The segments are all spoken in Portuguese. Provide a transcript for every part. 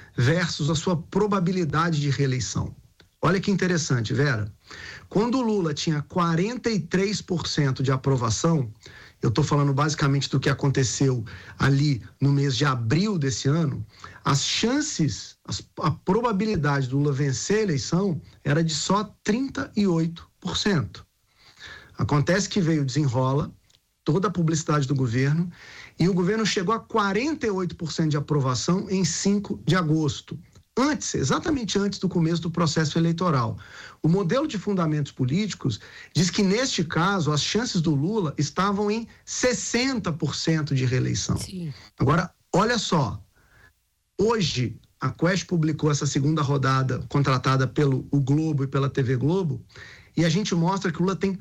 versus a sua probabilidade de reeleição. Olha que interessante, Vera. Quando o Lula tinha 43% de aprovação, eu estou falando basicamente do que aconteceu ali no mês de abril desse ano, as chances, a probabilidade do Lula vencer a eleição era de só 38%. Acontece que veio o desenrola, toda a publicidade do governo, e o governo chegou a 48% de aprovação em 5 de agosto. Exatamente antes do começo do processo eleitoral. O modelo de fundamentos políticos diz que, neste caso, as chances do Lula estavam em 60% de reeleição. Sim. Agora, olha só, hoje a Quest publicou essa segunda rodada contratada pelo o Globo e pela TV Globo, e a gente mostra que o Lula tem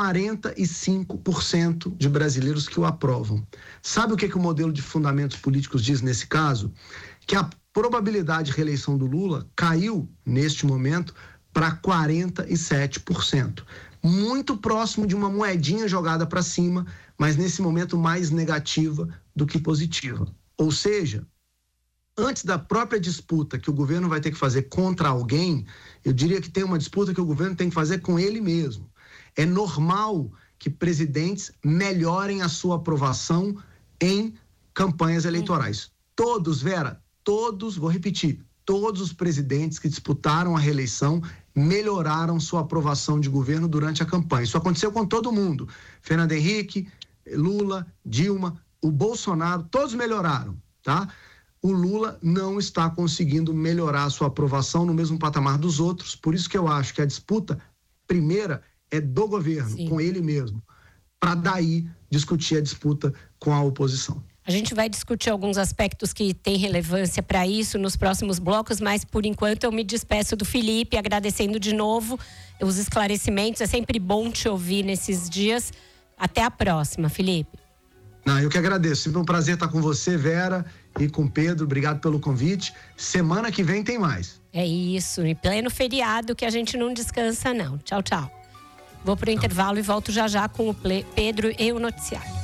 45% de brasileiros que o aprovam. Sabe o que o modelo de fundamentos políticos diz nesse caso? Que a probabilidade de reeleição do Lula caiu, neste momento, para 47%. Muito próximo de uma moedinha jogada para cima, mas nesse momento mais negativa do que positiva. Ou seja, antes da própria disputa que o governo vai ter que fazer contra alguém, eu diria que tem uma disputa que o governo tem que fazer com ele mesmo. É normal que presidentes melhorem a sua aprovação em campanhas eleitorais. Todos, Vera, vou repetir, todos os presidentes que disputaram a reeleição melhoraram sua aprovação de governo durante a campanha. Isso aconteceu com todo mundo. Fernando Henrique, Lula, Dilma, o Bolsonaro, todos melhoraram, tá? O Lula não está conseguindo melhorar a sua aprovação no mesmo patamar dos outros, por isso que eu acho que a disputa primeira é do governo, Sim. com ele mesmo, para daí discutir a disputa com a oposição. A gente vai discutir alguns aspectos que têm relevância para isso nos próximos blocos, mas por enquanto eu me despeço do Felipe, agradecendo de novo os esclarecimentos. É sempre bom te ouvir nesses dias. Até a próxima, Felipe. Eu que agradeço. Sempre um prazer estar com você, Vera, e com o Pedro. Obrigado pelo convite. Semana que vem tem mais. É isso, em pleno feriado que a gente não descansa, não. Tchau, tchau. Vou pro intervalo e volto já com o Pedro e o noticiário.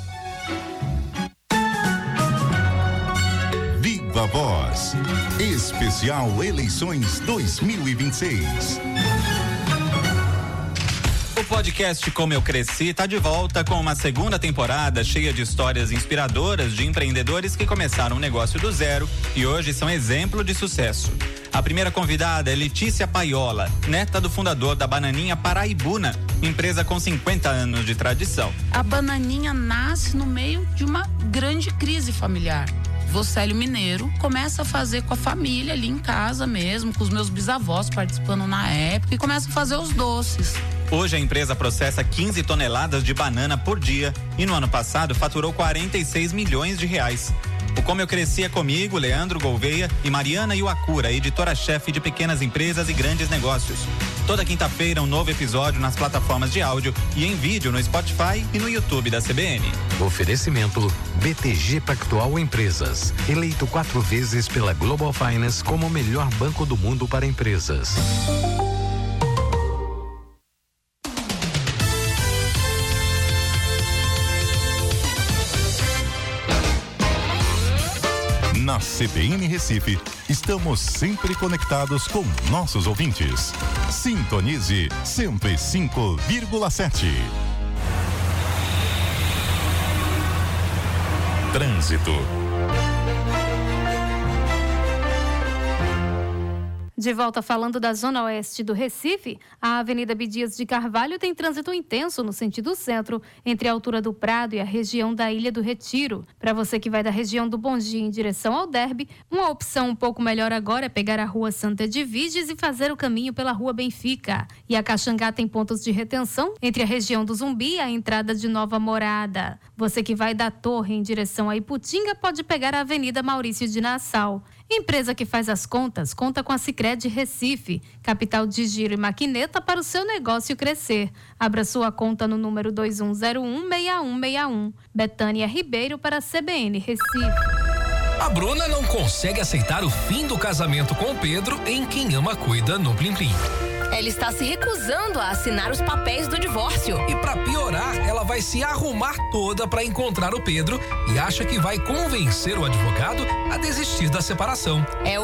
Viva Voz, especial Eleições 2026. O podcast Como Eu Cresci está de volta com uma segunda temporada cheia de histórias inspiradoras de empreendedores que começaram um negócio do zero e hoje são exemplo de sucesso. A primeira convidada é Letícia Paiola, neta do fundador da Bananinha Paraibuna, empresa com 50 anos de tradição. A Bananinha nasce no meio de uma grande crise familiar. Vocélio Mineiro começa a fazer com a família ali em casa mesmo, com os meus bisavós participando na época, e começa a fazer os doces. Hoje a empresa processa 15 toneladas de banana por dia e no ano passado faturou 46 milhões de reais. O Como Eu Cresci é comigo, Leandro Gouveia e Mariana Iwakura, editora-chefe de pequenas empresas e grandes negócios. Toda quinta-feira um novo episódio nas plataformas de áudio e em vídeo no Spotify e no YouTube da CBN. Oferecimento BTG Pactual Empresas, eleito 4 vezes pela Global Finance como o melhor banco do mundo para empresas. Na CBN Recife, estamos sempre conectados com nossos ouvintes. Sintonize 105,7. Trânsito. De volta falando da zona oeste do Recife, a Avenida Abdias de Carvalho tem trânsito intenso no sentido centro, entre a altura do Prado e a região da Ilha do Retiro. Para você que vai da região do Bongi em direção ao Derby, uma opção um pouco melhor agora é pegar a Rua Santa Edviges e fazer o caminho pela Rua Benfica. E a Caxangá tem pontos de retenção entre a região do Zumbi e a entrada de Nova Morada. Você que vai da Torre em direção a Iputinga pode pegar a Avenida Maurício de Nassau. Empresa que faz as contas, conta com a Sicredi Recife, capital de giro e maquineta para o seu negócio crescer. Abra sua conta no número 21016161. Betânia Ribeiro para a CBN Recife. A Bruna não consegue aceitar o fim do casamento com o Pedro em Quem Ama Cuida no Plim Plim. Ela está se recusando a assinar os papéis do divórcio. E para piorar, ela vai se arrumar toda para encontrar o Pedro e acha que vai convencer o advogado a desistir da separação. É